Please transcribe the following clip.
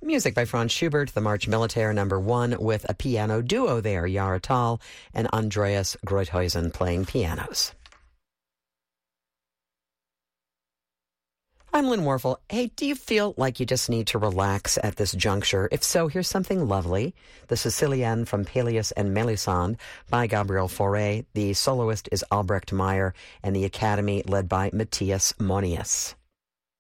Music by Franz Schubert, the March Militaire number 1, with a piano duo there, Yara Tal and Andreas Greuthuysen playing pianos. I'm Lynn Warfel. Hey, do you feel like you just need to relax at this juncture? If so, here's something lovely. The Sicilienne from Peleus and Melisande by Gabriel Fauré. The soloist is Albrecht Meyer, and the Academy led by Matthias Monius.